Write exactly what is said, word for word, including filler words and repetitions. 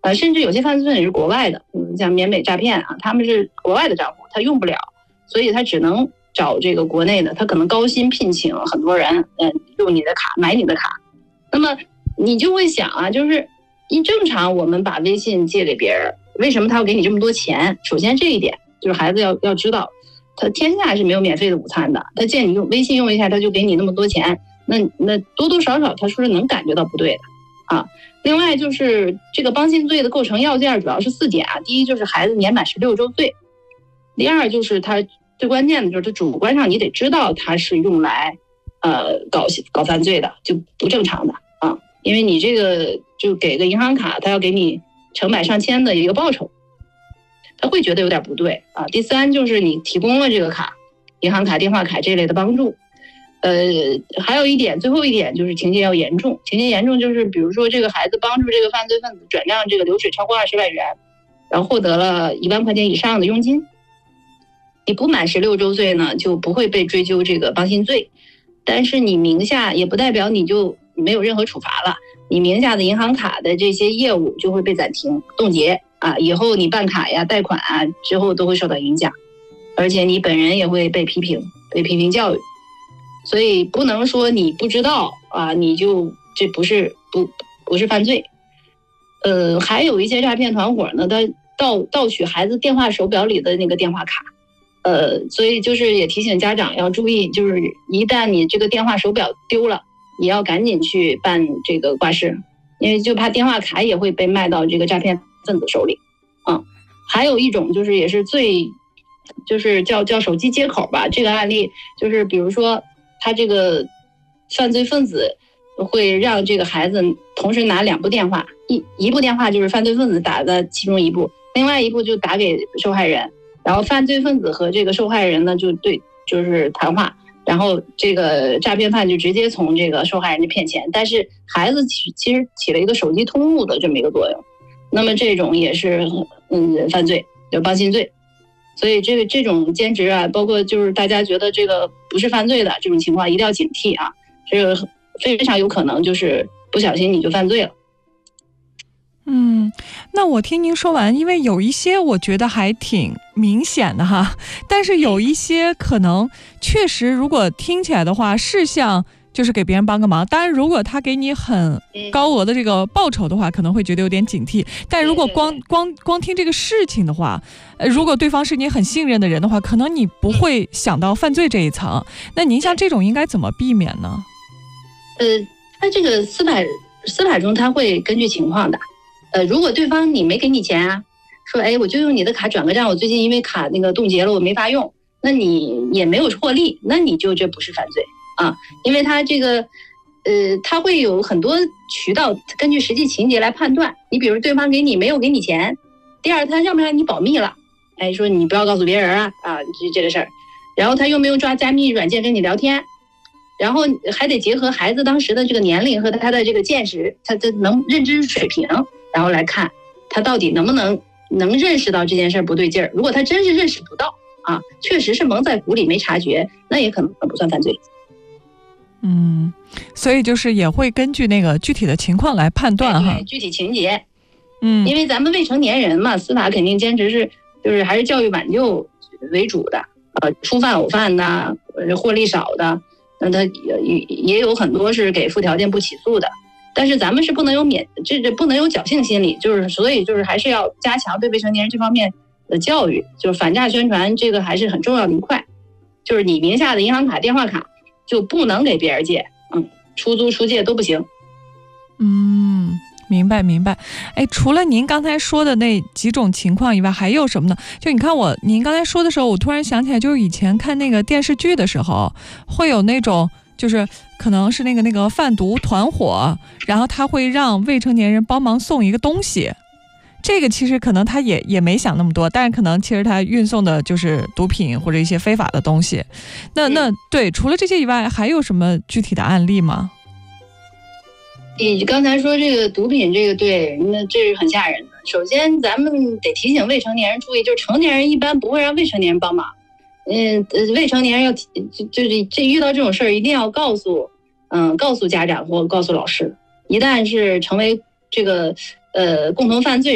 呃，甚至有些犯罪分子是国外的，嗯，像缅北诈骗啊，他们是国外的账户，他用不了，所以他只能找这个国内的，他可能高薪聘请很多人，嗯，用你的卡买你的卡。那么你就会想啊，就是一正常我们把微信借给别人，为什么他要给你这么多钱？首先这一点就是孩子要要知道，他天下是没有免费的午餐的，他见你用微信用一下，他就给你那么多钱，那那多多少少他说是能感觉到不对的啊。另外就是这个帮信罪的构成要件主要是四点啊，第一就是孩子年满十六周岁，第二就是他最关键的就是他主观上你得知道他是用来呃搞搞犯罪的，就不正常的啊，因为你这个就给个银行卡，他要给你成百上千的一个报酬，他会觉得有点不对啊。第三就是你提供了这个卡，银行卡、电话卡这类的帮助。呃，还有一点，最后一点就是情节要严重。情节严重就是，比如说这个孩子帮助这个犯罪分子转账这个流水超过二十万元，然后获得了一万块钱以上的佣金。你不满十六周岁呢，就不会被追究这个帮信罪，但是你名下也不代表你就没有任何处罚了。你名下的银行卡的这些业务就会被暂停、冻结啊，以后你办卡呀、贷款啊之后都会受到影响，而且你本人也会被批评、被批评教育。所以不能说你不知道啊，你就这不是不不是犯罪。呃，还有一些诈骗团伙呢，他盗盗取孩子电话手表里的那个电话卡，呃，所以就是也提醒家长要注意，就是一旦你这个电话手表丢了，你要赶紧去办这个挂失，因为就怕电话卡也会被卖到这个诈骗分子手里。嗯，还有一种就是也是最就是叫叫手机接口吧，这个案例就是比如说。他这个犯罪分子会让这个孩子同时拿两部电话，一一部电话就是犯罪分子打的其中一部，另外一部就打给受害人，然后犯罪分子和这个受害人呢就对就是谈话，然后这个诈骗犯就直接从这个受害人就骗钱，但是孩子其其实起了一个手机通路的这么一个作用，那么这种也是嗯犯罪，就帮信罪。所以这个这种兼职啊，包括就是大家觉得这个不是犯罪的这种情况，一定要警惕啊！这个非常有可能就是不小心你就犯罪了。 嗯，那我听您说完，因为有一些我觉得还挺明显的哈，但是有一些可能确实如果听起来的话是像就是给别人帮个忙，当然如果他给你很高额的这个报酬的话，可能会觉得有点警惕，但如果光光光听这个事情的话，呃，如果对方是你很信任的人的话，可能你不会想到犯罪这一层。那您像这种应该怎么避免呢？ 呃，他这个司法司法中他会根据情况的。呃，如果对方你没给你钱啊，说哎我就用你的卡转个账，我最近因为卡那个冻结了我没法用，那你也没有获利，那你就这不是犯罪啊，因为他这个呃他会有很多渠道根据实际情节来判断。你比如对方给你没有给你钱，第二他让不让你保密了，哎，说你不要告诉别人啊啊，这这个事儿，然后他又没有抓加密软件跟你聊天，然后还得结合孩子当时的这个年龄和他的这个见识，他的能认知水平，然后来看他到底能不能能认识到这件事不对劲儿。如果他真是认识不到啊，确实是蒙在鼓里没察觉，那也可能不算犯罪。 嗯，所以就是也会根据那个具体的情况来判断哈， 对对，具体情节。 嗯， 因为咱们未成年人嘛，司法肯定坚持是就是还是教育挽救为主的，呃，初犯偶犯的，获利少的，那他也也有很多是给附条件不起诉的。但是咱们是不能有免这这不能有侥幸心理，就是所以就是还是要加强对未成年人这方面的教育，就是反诈宣传这个还是很重要的一块。就是你名下的银行卡、电话卡就不能给别人借，嗯，出租、出借都不行。 嗯，明白明白。哎，除了您刚才说的那几种情况以外，还有什么呢？就你看我，您刚才说的时候，我突然想起来，就是以前看那个电视剧的时候，会有那种。就是可能是那个那个贩毒团伙，然后他会让未成年人帮忙送一个东西，这个其实可能他也也没想那么多，但是可能其实他运送的就是毒品或者一些非法的东西。那那对，除了这些以外，还有什么具体的案例吗？ 你刚才说这个毒品，这个对，那这是很吓人的。首先，咱们得提醒未成年人注意，就是成年人一般不会让未成年人帮忙。嗯，未成年人要就就是这遇到这种事儿，一定要告诉，嗯，告诉家长或告诉老师。一旦是成为这个呃共同犯罪。